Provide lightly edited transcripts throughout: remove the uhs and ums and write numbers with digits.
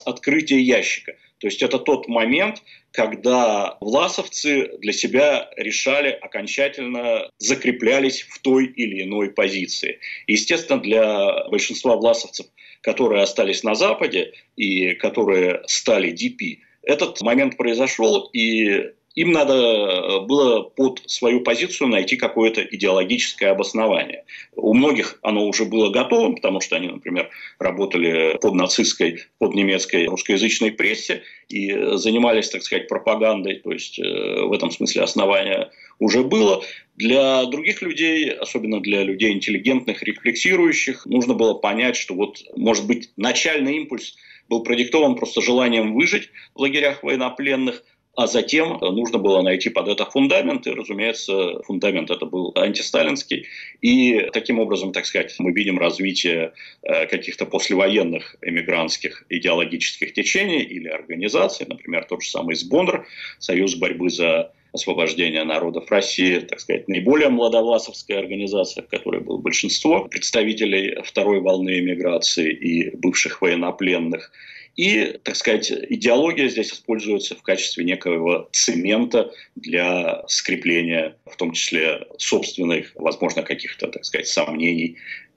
открытия ящика. То есть это тот момент, когда власовцы для себя решали, окончательно закреплялись в той или иной позиции. Естественно, для большинства власовцев, которые остались на Западе и которые стали ДП, этот момент произошел, и им надо было под свою позицию найти какое-то идеологическое обоснование. У многих оно уже было готово, потому что они, например, работали под нацистской, под немецкой русскоязычной прессе и занимались, так сказать, пропагандой. То есть в этом смысле основание уже было. Для других людей, особенно для людей интеллигентных, рефлексирующих, нужно было понять, что вот, может быть, начальный импульс был продиктован просто желанием выжить в лагерях военнопленных, а затем нужно было найти под это фундамент, и, разумеется, фундамент это был антисталинский. И таким образом, так сказать, мы видим развитие каких-то послевоенных эмигрантских идеологических течений или организаций, например, тот же самый СБОНР, Союз борьбы за освобождение народов России, так сказать, наиболее младовласовская организация, в которой было большинство представителей второй волны эмиграции и бывших военнопленных. И, так сказать, идеология здесь используется в качестве некого цемента для скрепления, в том числе собственных, возможно, каких-то, так сказать, сомнений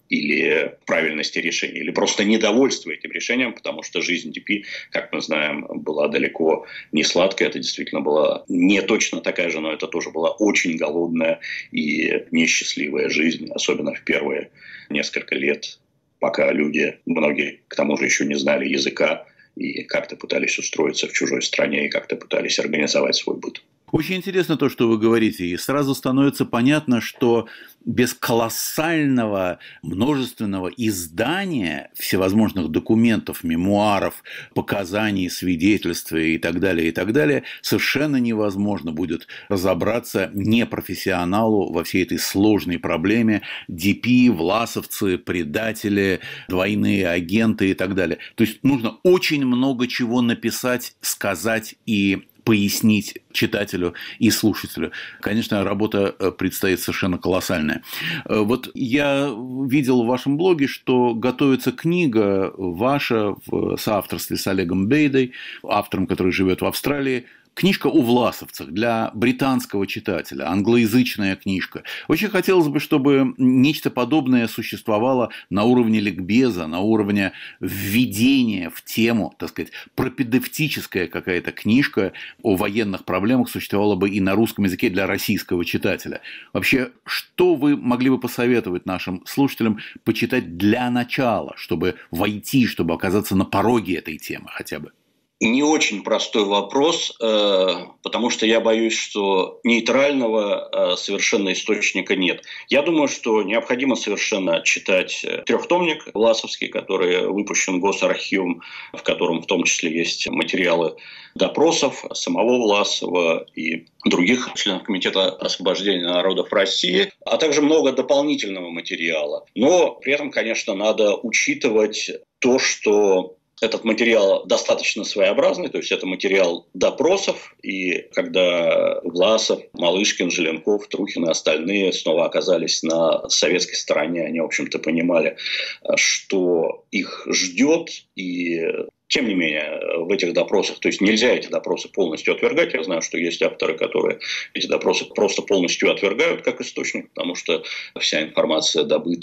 или правильности решения, или просто недовольства этим решением, потому что жизнь ДП, как мы знаем, была далеко не сладкая, это действительно была не точно такая же, но это тоже была очень голодная и несчастливая жизнь, особенно в первые несколько лет, пока люди, многие, к тому же, еще не знали языка и как-то пытались устроиться в чужой стране и как-то пытались организовать свой быт. Очень интересно то, что вы говорите, и сразу становится понятно, что без колоссального множественного издания всевозможных документов, мемуаров, показаний, свидетельств и так далее, совершенно невозможно будет разобраться непрофессионалу во всей этой сложной проблеме ДП, власовцы, предатели, двойные агенты и так далее. То есть нужно очень много чего написать, сказать и пояснить читателю и слушателю. Конечно, работа предстоит совершенно колоссальная. Вот я видел в вашем блоге, что готовится книга ваша в соавторстве с Олегом Бейдой, автором, который живет в Австралии. Книжка о власовцах для британского читателя, англоязычная книжка. Очень хотелось бы, чтобы нечто подобное существовало на уровне ликбеза, на уровне введения в тему, так сказать, пропедевтическая какая-то книжка о военных проблемах существовала бы и на русском языке для российского читателя. Вообще, что вы могли бы посоветовать нашим слушателям почитать для начала, чтобы войти, чтобы оказаться на пороге этой темы хотя бы? Не очень простой вопрос, потому что я боюсь, что нейтрального совершенно источника нет. Я думаю, что необходимо совершенно читать трехтомник Власовский, который выпущен Госархивом, в котором в том числе есть материалы допросов самого Власова и других членов Комитета освобождения народов России, а также много дополнительного материала. Но при этом, конечно, надо учитывать то, что этот материал достаточно своеобразный, то есть это материал допросов, и когда Власов, Малышкин, Желенков, Трухин и остальные снова оказались на советской стороне, они, в общем-то, понимали, что их ждет, и тем не менее, в этих допросах, то есть нельзя эти допросы полностью отвергать. Я знаю, что есть авторы, которые эти допросы просто полностью отвергают как источник, потому что вся информация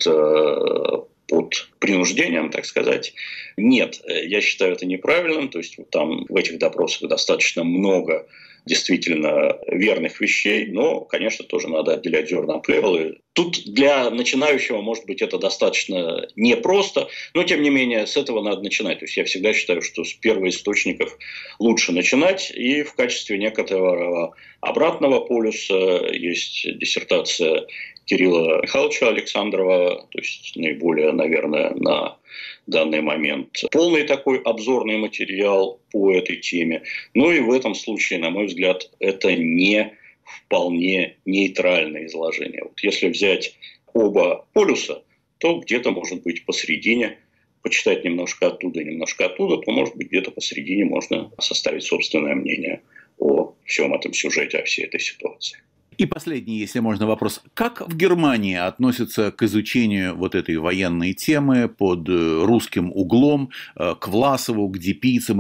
добыта под принуждением, так сказать. Нет, я считаю это неправильным. То есть там в этих допросах достаточно много действительно верных вещей, но, конечно, тоже надо отделять зерна от плевел. Тут для начинающего, может быть, это достаточно непросто, но, тем не менее, с этого надо начинать. То есть я всегда считаю, что с первоисточников лучше начинать, и в качестве некоторого обратного полюса есть диссертация Кирилла Михайловича Александрова, то есть наиболее, наверное, на данный момент полный такой обзорный материал по этой теме. Ну и в этом случае, на мой взгляд, это не вполне нейтральное изложение. Вот если взять оба полюса, то где-то, может быть, посередине, почитать немножко оттуда, то, может быть, где-то посередине можно составить собственное мнение о всем этом сюжете, о всей этой ситуации. И последний, если можно, вопрос. Как в Германии относятся к изучению вот этой военной темы под русским углом, к Власову, к Дипицам